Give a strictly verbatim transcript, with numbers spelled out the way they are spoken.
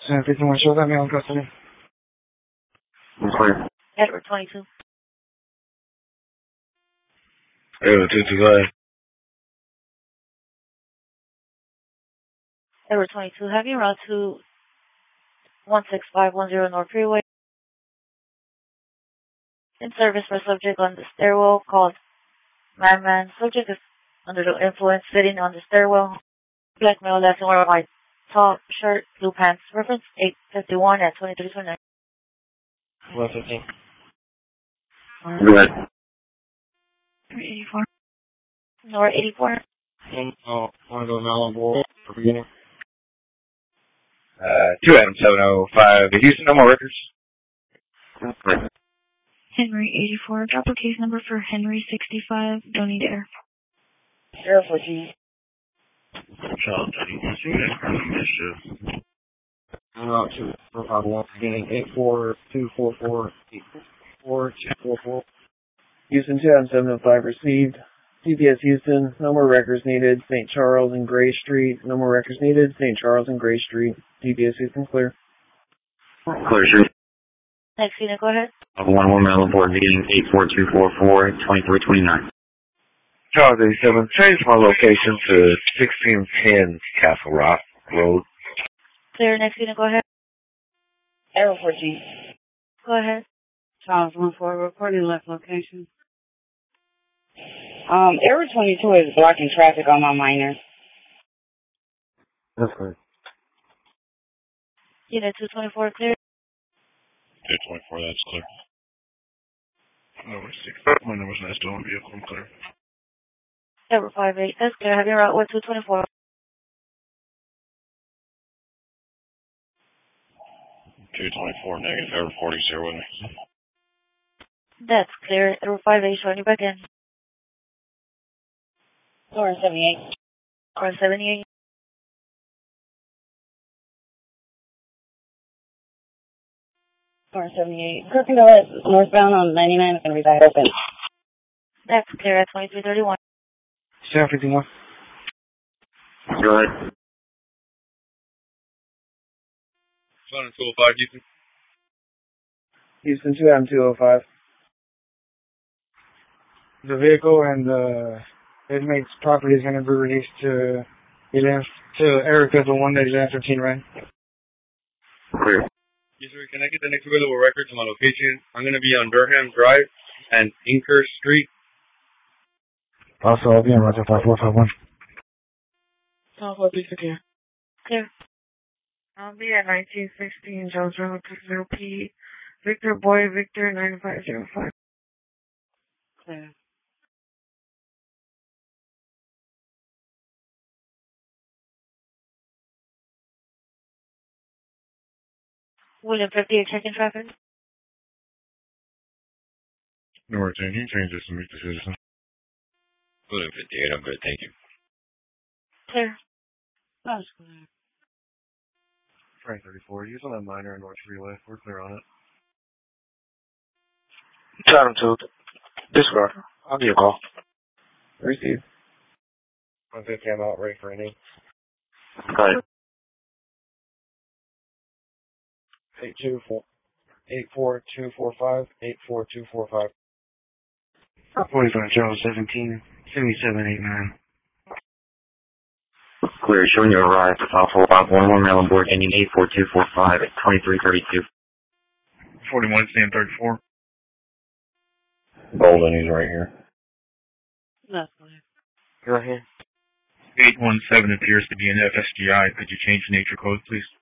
San fifty-one, show that male in custody. Clear. Edward twenty-two. Edward twenty-two, go ahead. Edward twenty-two, have you route to one six five one zero North Freeway. In service for subject on the stairwell called Madman. Subject is under the influence sitting on the stairwell. Black male left and wearing white top, shirt, blue pants. Reference eight fifty-one at twenty-three twenty-nine. one fifteen. Go ahead. eighty-four. Nor eighty-four. Um, oh, want to go now on board for beginning? Uh, two Adam seven oh five. The Houston, no more records. Clear. Henry eighty-four. Drop a case number for Henry sixty-five. Don't need air. Air fourteen. Child thirty-one. See that mischief. I'm out to four five one. Beginning eight four two four four eight four two four four. Houston two Adam seven oh five received. C P S Houston, no more records needed. Saint Charles and Gray Street, no more records needed. Saint Charles and Gray Street. C P S Houston, clear. Clear, sure. Next unit, go ahead. one one Maryland board meeting eight four two four four twenty-three twenty-nine. Charles eighty-seven. Change my location to sixteen ten Castle Rock Road. Clear, next unit, go ahead. Arrow fourteen. Go ahead. Charles one four, reporting left location. Um, Arrow twenty-two is blocking traffic on my minor. That's good. Unit two twenty-four, clear. two twenty-four, that's clear. Number six. My number's not still on vehicle, I'm clear. Edward five eight, that's clear. Have your route with two twenty-four. two twenty-four, negative. Edward forty's here with me. That's clear. Edward five eight, showing you back in. Door seventy-eight. Car seventy-eight. Door seventy-eight. Crooked North, northbound on ninety-nine is going to be back open. That's clear at twenty-three thirty-one. San fifty-one. Go ahead. Sun two oh five, Houston. Houston two Adam two oh five. The vehicle and the inmate's property is going to be released to eleven, to Erica, the one that eleven fifteen ran. Clear. Yes, sir. Can I get the next available record to my location? I'm going to be on Durham Drive and Inker Street. Also, I'll be on Roger five four five one. Southwest Lisa clear. Clear. I'll be at nineteen sixteen Jones Road, zero P. Victor Boy, Victor nine five zero five. Clear. William fifty-eight, checking traffic. Number ten, you can change this to meet the citizen. William fifty-eight, I'm good, thank you. Clear. That's clear. Frank thirty-four, use on that minor in North Freeway. We're clear on it. Adam two. Disregard. I'll give you a call. Received. one fifty, I'm out, ready for any. Go ahead. eight two four eight four two four five eight four two four five. forty-five Charles seventeen seventy-seven eighty-nine. Clear, showing you arrived at file four five one one Maryland board ending eight four two four five at twenty-three thirty-two. forty-one, stand thirty-four. Golden, he's right here. That's clear. You're right here. eight one seven appears to be an F S G I. Could you change the nature code, please?